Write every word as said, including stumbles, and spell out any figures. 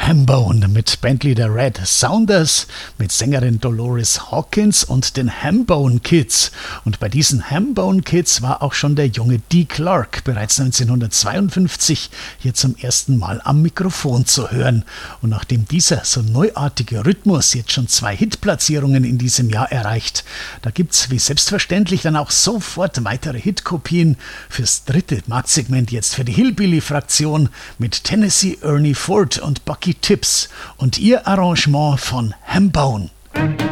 Hambone mit Bandleader Red Saunders, mit Sängerin Dolores Hawkins und den Hambone Kids. Und bei diesen Hambone Kids war auch schon der junge Dee Clark bereits neunzehnhundertzweiundfünfzig hier zum ersten Mal am Mikrofon zu hören. Und nachdem dieser so neuartige Rhythmus jetzt schon zwei Hitplatzierungen in diesem Jahr erreicht, da gibt's wie selbstverständlich dann auch sofort weitere Hitkopien fürs dritte Marktsegment, jetzt für die Hillbilly-Fraktion mit Tennessee Ernie Ford und Bucky Tips und ihr Arrangement von Hambone.